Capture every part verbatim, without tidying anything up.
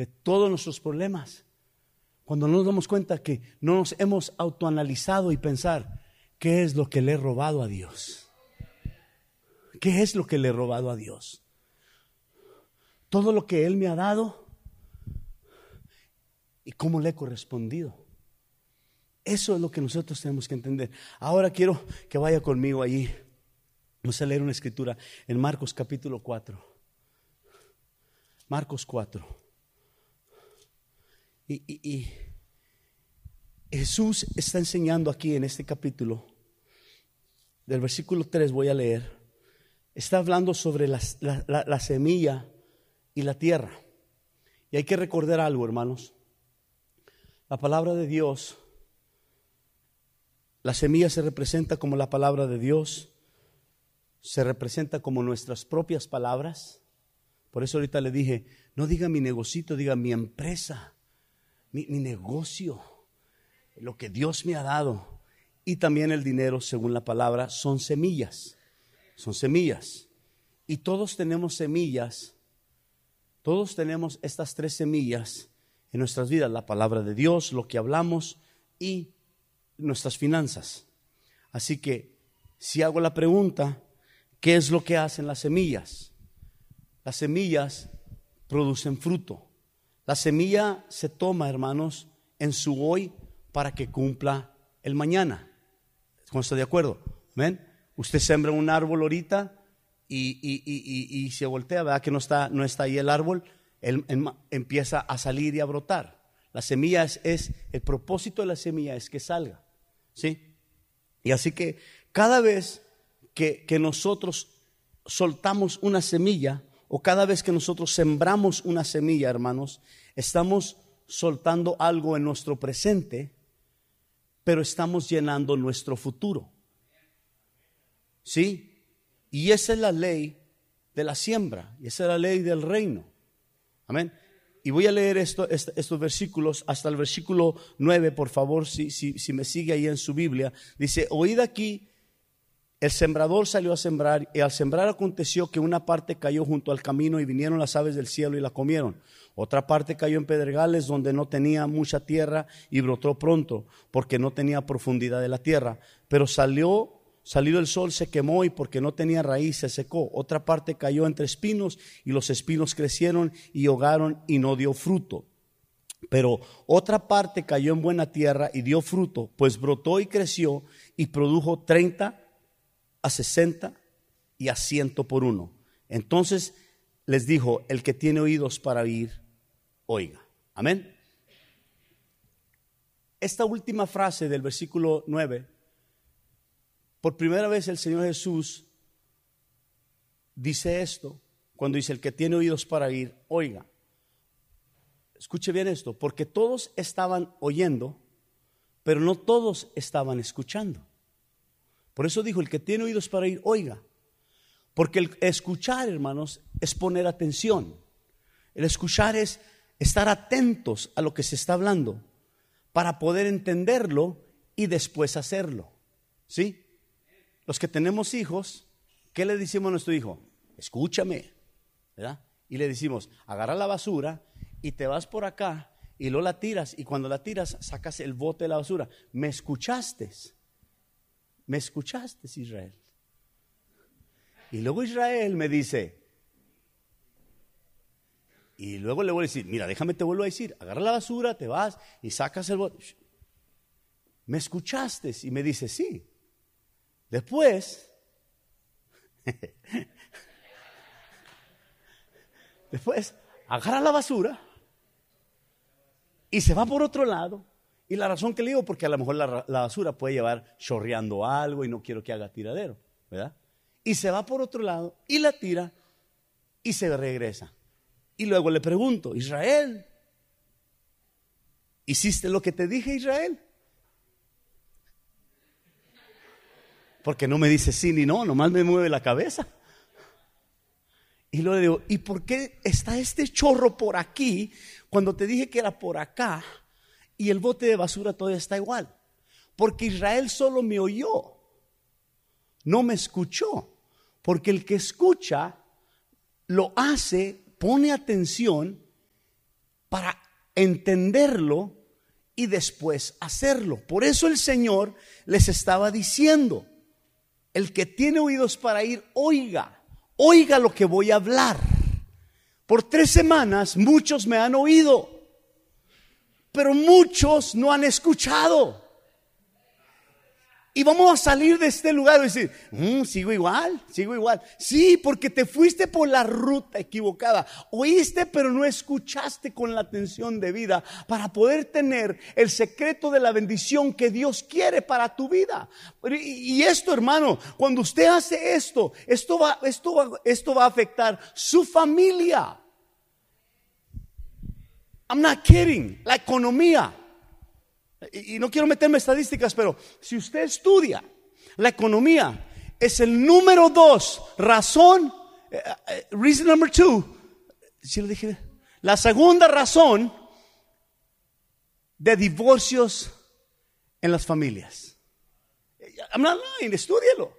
de todos nuestros problemas. Cuando nos damos cuenta que no nos hemos autoanalizado y pensar, ¿qué es lo que le he robado a Dios? ¿Qué es lo que le he robado a Dios? Todo lo que Él me ha dado y cómo le he correspondido. Eso es lo que nosotros tenemos que entender. Ahora quiero que vaya conmigo allí. Vamos a leer una escritura en Marcos capítulo cuatro. Marcos cuatro. Y, y, y Jesús está enseñando aquí en este capítulo, del versículo tres voy a leer. Está hablando sobre la, la, la, la semilla y la tierra. Y hay que recordar algo, hermanos. La palabra de Dios, la semilla se representa como la palabra de Dios, se representa como nuestras propias palabras. Por eso ahorita le dije, no diga mi negocito, diga mi empresa, mi, mi negocio, lo que Dios me ha dado. Y también el dinero, según la palabra, son semillas, son semillas. Y todos tenemos semillas, todos tenemos estas tres semillas en nuestras vidas: la palabra de Dios, lo que hablamos y nuestras finanzas. Así que si hago la pregunta, ¿qué es lo que hacen las semillas? Las semillas producen fruto. La semilla se toma, hermanos, en su hoy para que cumpla el mañana. ¿Cómo está de acuerdo? ¿Ven? Usted siembra un árbol ahorita y, y, y, y, y se voltea, ¿verdad? Que no está, no está ahí el árbol. Él, él empieza a salir y a brotar. La semilla es, es, el propósito de la semilla es que salga, ¿sí? Y así que cada vez que, que nosotros soltamos una semilla, o cada vez que nosotros sembramos una semilla, hermanos, estamos soltando algo en nuestro presente, pero estamos llenando nuestro futuro, ¿sí? Y esa es la ley de la siembra, y esa es la ley del reino. Amén. Y voy a leer esto, est, estos versículos hasta el versículo nueve, por favor, si, si, si me sigue ahí en su Biblia. Dice: oíd aquí, el sembrador salió a sembrar, y al sembrar aconteció que una parte cayó junto al camino, y vinieron las aves del cielo y la comieron. Otra parte cayó en pedregales donde no tenía mucha tierra, y brotó pronto, porque no tenía profundidad de la tierra. Pero salió Salido el sol se quemó, y porque no tenía raíz se secó. Otra parte cayó entre espinos, y los espinos crecieron y ahogaron y no dio fruto. Pero otra parte cayó en buena tierra y dio fruto, pues brotó y creció y produjo treinta, a sesenta y a ciento por uno. Entonces les dijo: el que tiene oídos para oír, oiga. Amén. Esta última frase del versículo nueve, por primera vez el Señor Jesús dice esto cuando dice: el que tiene oídos para oír, oiga. Escuche bien esto, porque todos estaban oyendo, pero no todos estaban escuchando. Por eso dijo: el que tiene oídos para oír, oiga. Porque el escuchar, hermanos, es poner atención. El escuchar es estar atentos a lo que se está hablando para poder entenderlo y después hacerlo. ¿Sí? Los que tenemos hijos, ¿qué le decimos a nuestro hijo? Escúchame, ¿verdad? Y le decimos: agarra la basura y te vas por acá y luego la tiras, y cuando la tiras sacas el bote de la basura. ¿Me escuchaste? ¿Me escuchaste, Israel? Y luego Israel me dice, y luego le voy a decir: mira, déjame te vuelvo a decir, agarra la basura, te vas y sacas el bote. ¿Me escuchaste? Y me dice: sí. Después, después agarra la basura y se va por otro lado. Y la razón que le digo, porque a lo mejor la, la basura puede llevar chorreando algo y no quiero que haga tiradero, ¿verdad? Y se va por otro lado y la tira y se regresa. Y luego le pregunto: Israel, ¿hiciste lo que te dije, Israel? Porque no me dice sí ni no, nomás me mueve la cabeza. Y luego le digo: ¿y por qué está este chorro por aquí cuando te dije que era por acá y el bote de basura todavía está igual? Porque Israel solo me oyó, no me escuchó. Porque el que escucha lo hace, pone atención para entenderlo y después hacerlo. Por eso el Señor les estaba diciendo: el que tiene oídos para oír, oiga, oiga lo que voy a hablar. Por tres semanas muchos me han oído, pero muchos no han escuchado. Y vamos a salir de este lugar y decir, mmm, sigo igual, sigo igual. Sí, porque te fuiste por la ruta equivocada. Oíste, pero no escuchaste con la atención debida para poder tener el secreto de la bendición que Dios quiere para tu vida. Y esto, hermano, cuando usted hace esto, esto va, esto va, esto va a afectar su familia. I'm not kidding. La economía. Y no quiero meterme en estadísticas, pero si usted estudia, la economía es el número dos razón, reason number two, ¿sí lo dije? La segunda razón de divorcios en las familias. I'm not lying, estúdielo.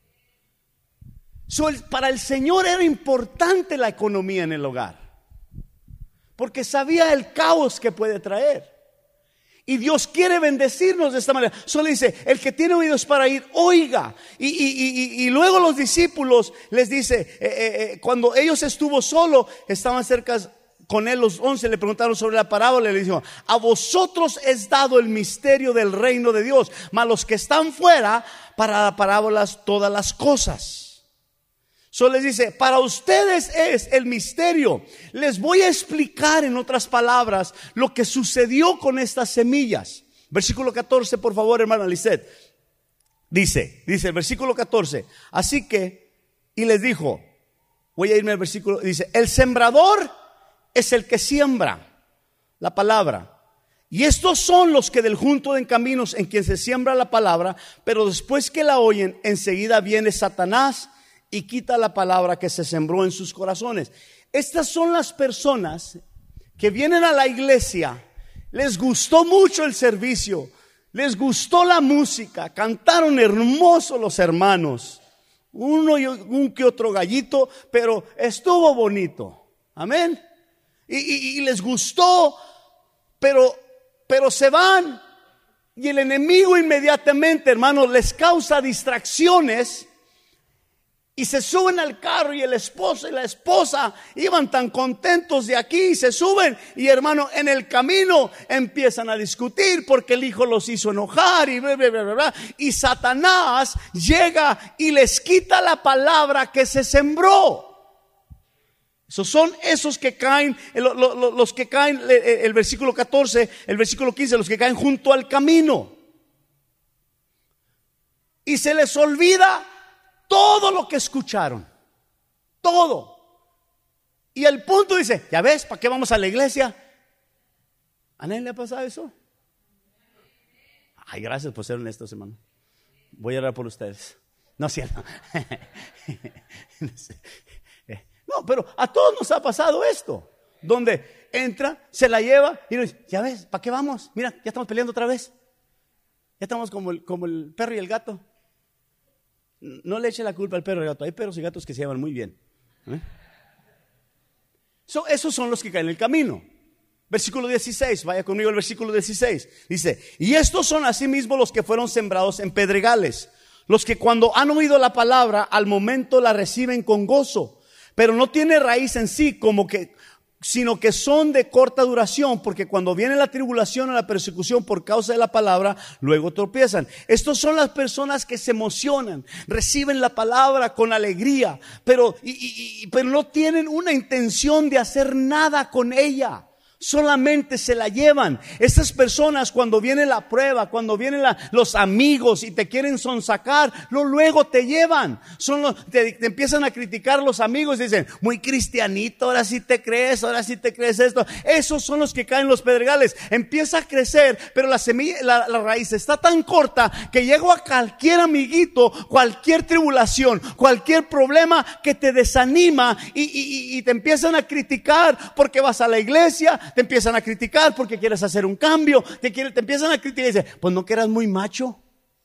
So, para el Señor era importante la economía en el hogar, porque sabía el caos que puede traer. Y Dios quiere bendecirnos de esta manera. Solo dice, el que tiene oídos para oír, oiga. Y, y, y, y luego los discípulos les dice, eh, eh, cuando ellos estuvo solo, estaban cerca con él los once, le preguntaron sobre la parábola y le dijeron, a vosotros es dado el misterio del reino de Dios, mas los que están fuera, para las parábolas todas las cosas. Solo les dice, para ustedes es el misterio. Les voy a explicar en otras palabras lo que sucedió con estas semillas. Versículo catorce, por favor, hermana Lisette. Dice, dice el versículo catorce. Así que, y les dijo, voy a irme al versículo, dice, el sembrador es el que siembra la palabra. Y estos son los que del junto de caminos en quien se siembra la palabra, pero después que la oyen, enseguida viene Satanás y quita la palabra que se sembró en sus corazones. Estas son las personas que vienen a la iglesia, les gustó mucho el servicio, les gustó la música, cantaron hermoso los hermanos, uno y un que otro gallito, pero estuvo bonito, amén. Y, y, y les gustó, pero, pero se van y el enemigo inmediatamente, hermanos, les causa distracciones. Y se suben al carro y el esposo y la esposa iban tan contentos de aquí y se suben y hermano en el camino empiezan a discutir porque el hijo los hizo enojar y bla, bla, bla, bla, bla. Y Satanás llega y les quita la palabra que se sembró. Esos son esos que caen, los que caen, el versículo catorce, el versículo quince, los que caen junto al camino. Y se les olvida todo lo que escucharon, todo. Y el punto dice, ya ves, ¿para qué vamos a la iglesia? ¿A nadie le ha pasado eso? Ay, gracias por ser honestos, hermano. Voy a orar por ustedes. No es cierto. No, pero a todos nos ha pasado esto, donde entra, se la lleva y nos dice, ya ves, ¿para qué vamos? Mira, ya estamos peleando otra vez. Ya estamos como el, como el perro y el gato. No le eche la culpa al perro y al gato. Hay perros y gatos que se llevan muy bien. ¿Eh? So, esos son los que caen en el camino. Versículo dieciséis, vaya conmigo al versículo dieciséis. Dice, y estos son asimismo los que fueron sembrados en pedregales, los que cuando han oído la palabra, al momento la reciben con gozo, pero no tiene raíz en sí, como que, sino que son de corta duración, porque cuando viene la tribulación o la persecución por causa de la palabra, luego tropiezan. Estos son las personas que se emocionan, reciben la palabra con alegría, pero, y, y, pero no tienen una intención de hacer nada con ella. Solamente se la llevan. Estas personas, cuando viene la prueba, cuando vienen la, los amigos y te quieren sonsacar, no, luego te llevan. Son los, te, te empiezan a criticar los amigos y dicen, muy cristianito, ahora sí te crees, ahora sí te crees esto. Esos son los que caen en los pedregales. Empieza a crecer, pero la semilla, la, la raíz está tan corta que llega a cualquier amiguito, cualquier tribulación, cualquier problema que te desanima y, y, y te empiezan a criticar porque vas a la iglesia. Te empiezan a criticar porque quieres hacer un cambio. Te, quiere, te empiezan a criticar y dicen, pues no que eras muy macho.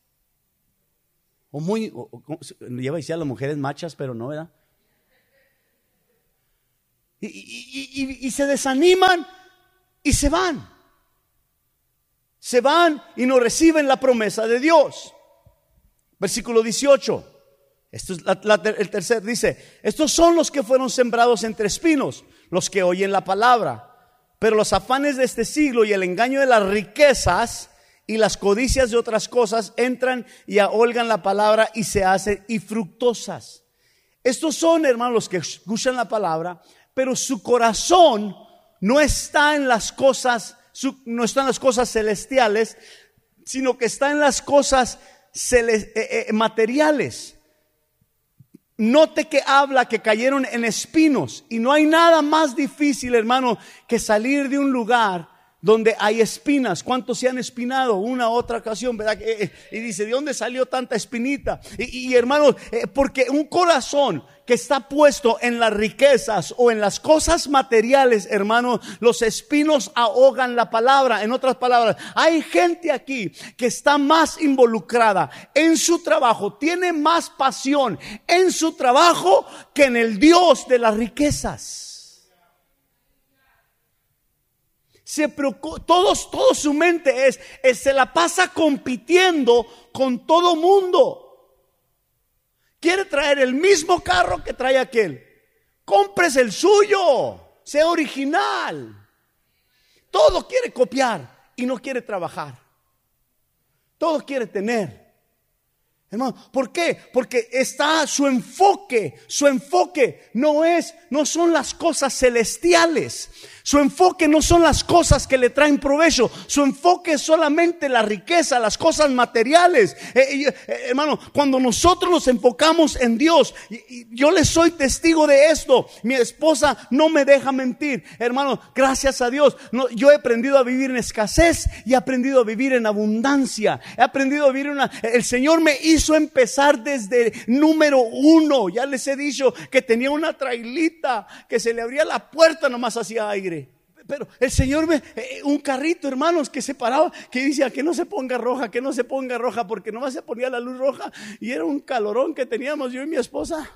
O muy, o, o, lleva a decir a las mujeres machas, pero no, ¿verdad? Y, y, y, y, y se desaniman y se van. Se van y no reciben la promesa de Dios. Versículo dieciocho. Esto es la, la, el tercer, dice: estos son los que fueron sembrados entre espinos, los que oyen la palabra, pero los afanes de este siglo y el engaño de las riquezas y las codicias de otras cosas entran y ahogan la palabra y se hacen infructuosas. Estos son, hermanos, los que escuchan la palabra, pero su corazón no está en las cosas, su, no está en las cosas celestiales, sino que está en las cosas cele, eh, eh, materiales. Note que habla que cayeron en espinos, y no hay nada más difícil, hermano, que salir de un lugar donde hay espinas. ¿Cuántos se han espinado una u otra ocasión, verdad? Y dice: ¿de dónde salió tanta espinita? Y, y hermanos, porque un corazón que está puesto en las riquezas o en las cosas materiales, hermano, los espinos ahogan la palabra. En otras palabras, hay gente aquí que está más involucrada en su trabajo, tiene más pasión en su trabajo que en el Dios de las riquezas. Se preocupa, todos, todo su mente es, es, se la pasa compitiendo con todo mundo. Quiere traer el mismo carro que trae aquel. Cómprese el suyo, sea original. Todo quiere copiar y no quiere trabajar. Todo quiere tener. Hermano, ¿por qué? Porque está su enfoque, su enfoque no es, no son las cosas celestiales. Su enfoque no son las cosas que le traen provecho. Su enfoque es solamente la riqueza, las cosas materiales. Eh, eh, hermano, cuando nosotros nos enfocamos en Dios, y, y yo le soy testigo de esto. Mi esposa no me deja mentir. Hermano, gracias a Dios, no, yo he aprendido a vivir en escasez y he aprendido a vivir en abundancia. He aprendido a vivir en una... El Señor me hizo empezar desde número uno. Ya les he dicho que tenía una trailita que se le abría la puerta, nomás hacía aire. Pero el Señor me, eh, un carrito, hermanos, que se paraba, que decía que no se ponga roja, que no se ponga roja, porque nomás se ponía la luz roja y era un calorón que teníamos yo y mi esposa.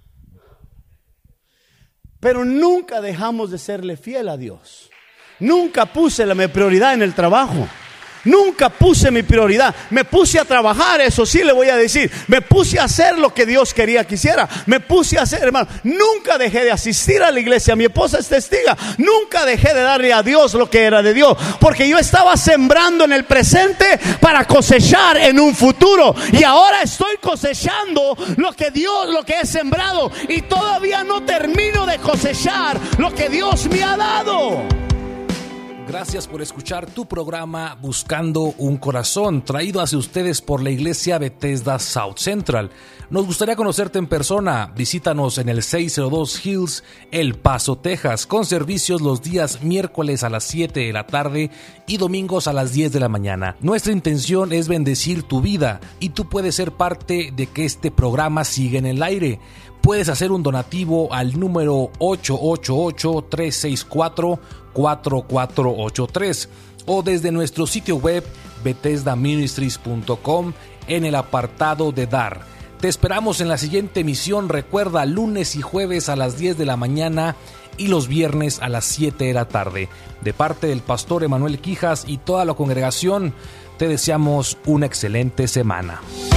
Pero nunca dejamos de serle fiel a Dios. Nunca puse la mi prioridad en el trabajo. Nunca puse mi prioridad. Me puse a trabajar, eso sí le voy a decir. Me puse a hacer lo que Dios quería que hiciera. Me puse a hacer, hermano. Nunca dejé de asistir a la iglesia. Mi esposa es testiga. Nunca dejé de darle a Dios lo que era de Dios. Porque yo estaba sembrando en el presente para cosechar en un futuro. Y ahora estoy cosechando lo que Dios, lo que he sembrado. Y todavía no termino de cosechar lo que Dios me ha dado. Gracias por escuchar tu programa Buscando un Corazón, traído hacia ustedes por la Iglesia Bethesda South Central. Nos gustaría conocerte en persona. Visítanos en el seiscientos dos Hills, El Paso, Texas, con servicios los días miércoles a las siete de la tarde y domingos a las diez de la mañana. Nuestra intención es bendecir tu vida y tú puedes ser parte de que este programa siga en el aire. Puedes hacer un donativo al número ocho ocho ocho, tres seis cuatro, cuatro cuatro ocho tres o desde nuestro sitio web bethesda ministries punto com en el apartado de dar. Te esperamos en la siguiente emisión. Recuerda, lunes y jueves a las diez de la mañana y los viernes a las siete de la tarde. De parte del pastor Emanuel Quijas y toda la congregación, te deseamos una excelente semana.